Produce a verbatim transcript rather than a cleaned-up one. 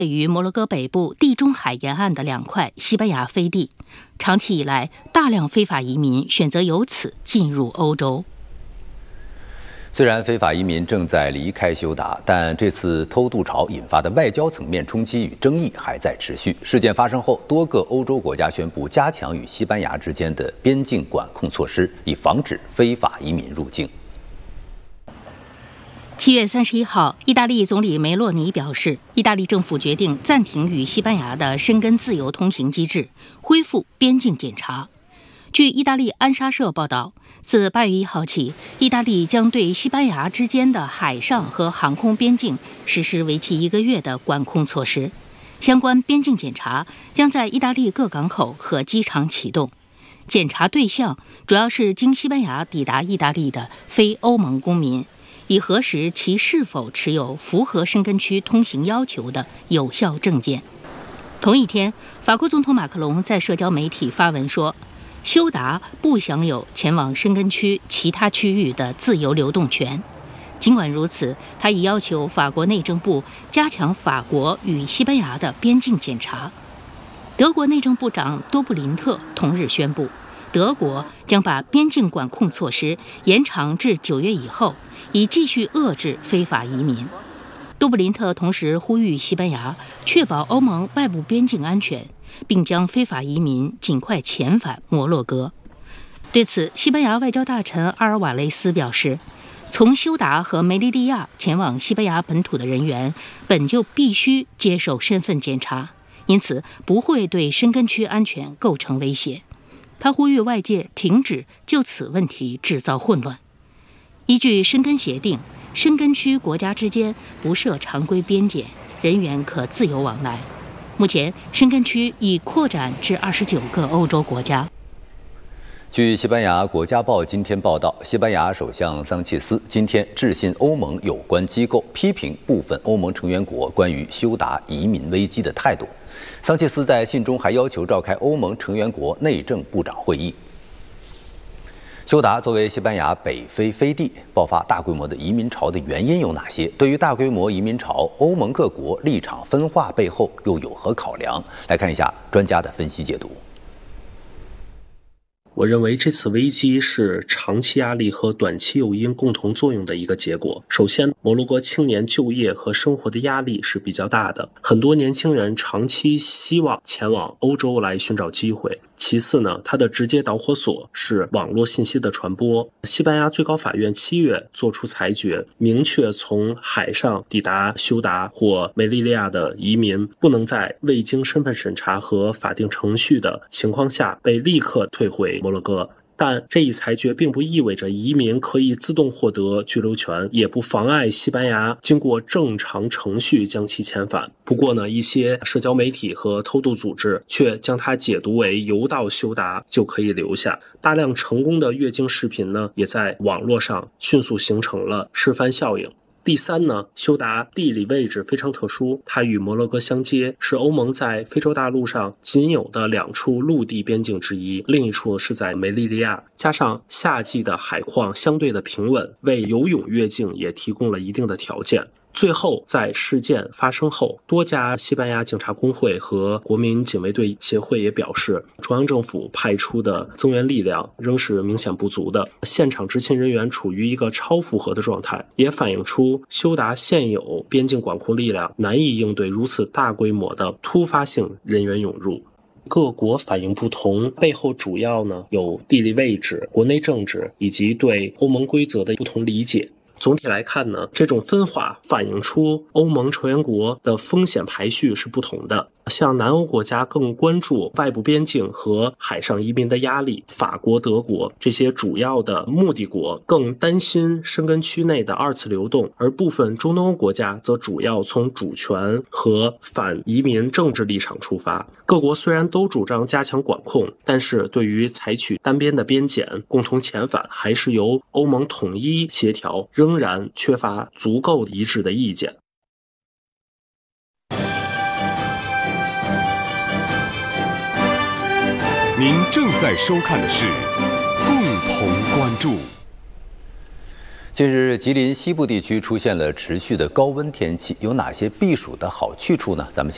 位于摩洛哥北部地中海沿岸的两块西班牙飞地，长期以来，大量非法移民选择由此进入欧洲。 虽然非法移民正在离开休达，但这次偷渡潮引发的外交层面冲击与争议还在持续。事件发生后，多个欧洲国家宣布加强与西班牙之间的边境管控措施，以防止非法移民入境。 七月三十一号，意大利总理梅洛尼表示，意大利政府决定暂停与西班牙的申根自由通行机制，恢复边境检查。据意大利安莎社报道，自八月一号起，意大利将对西班牙之间的海上和航空边境实施为期一个月的管控措施。相关边境检查将在意大利各港口和机场启动。检查对象主要是经西班牙抵达意大利的非欧盟公民，以核实其是否持有符合申根区通行要求的有效证件。同一天，法国总统马克龙在社交媒体发文说，休达不享有前往申根区其他区域的自由流动权。尽管如此，他已要求法国内政部加强法国与西班牙的边境检查。德国内政部长多布林特同日宣布，德国将把边境管控措施延长至九月以后，以继续遏制非法移民。多布林特同时呼吁西班牙确保欧盟外部边境安全，并将非法移民尽快遣返摩洛哥。对此，西班牙外交大臣阿尔瓦雷斯表示，从休达和梅利利亚前往西班牙本土的人员本就必须接受身份检查，因此不会对申根区安全构成威胁。他呼吁外界停止就此问题制造混乱。依据申根协定，申根区国家之间不设常规边检，人员可自由往来。目前，申根区已扩展至二十九个欧洲国家。 据西班牙国家报今天报道，西班牙首相桑切斯今天致信欧盟有关机构，批评部分欧盟成员国关于休达移民危机的态度。桑切斯在信中还要求召开欧盟成员国内政部长会议。休达作为西班牙北非飞地，爆发大规模的移民潮的原因有哪些？对于大规模移民潮，欧盟各国立场分化背后又有何考量？来看一下专家的分析解读。 我认为这次危机是长期压力和短期诱因共同作用的一个结果。首先，摩洛哥青年就业和生活的压力是比较大的，很多年轻人长期希望前往欧洲来寻找机会。其次呢，它的直接导火索是网络信息的传播。西班牙最高法院七月作出裁决，明确从海上抵达休达或梅利利亚的移民不能在未经身份审查和法定程序的情况下被立刻退回摩洛哥。但这一裁决并不意味着移民可以自动获得居留权，也不妨碍西班牙经过正常程序将其遣返。不过呢，一些社交媒体和偷渡组织却将它解读为游到休达就可以留下。大量成功的越境视频呢，也在网络上迅速形成了示范效应。第三呢，休达地理位置非常特殊，它与摩洛哥相接，是欧盟在非洲大陆上仅有的两处陆地边境之一，另一处是在梅利利亚。加上夏季的海况相对的平稳，为游泳越境也提供了一定的条件。最后，在事件发生后，多家西班牙警察工会和国民警卫队协会也表示，中央政府派出的增援力量仍是明显不足的，现场执勤人员处于一个超负荷的状态，也反映出休达现有边境管控力量难以应对如此大规模的突发性人员涌入。各国反应不同，背后主要呢有地理位置、国内政治以及对欧盟规则的不同理解。总体来看呢，这种分化反映出欧盟成员国的风险排序是不同的。像南欧国家更关注外部边境和海上移民的压力，法国、德国这些主要的目的国更担心申根区内的二次流动，而部分中东欧国家则主要从主权和反移民政治立场出发。各国虽然都主张加强管控，但是对于采取单边的边检、共同遣返，还是由欧盟统一协调，仍然缺乏足够一致的意见。 您正在收看的是共同关注。 近日，吉林西部地区出现了持续的高温天气，有哪些避暑的好去处呢？咱们先。